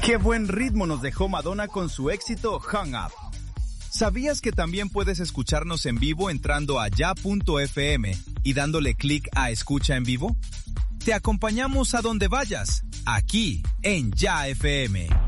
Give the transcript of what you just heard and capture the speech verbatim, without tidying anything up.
Qué buen ritmo nos dejó Madonna con su éxito Hung Up. ¿Sabías que también puedes escucharnos en vivo entrando a ya punto efe eme y dándole clic a Escucha en Vivo? Te acompañamos a donde vayas, aquí en Ya F M.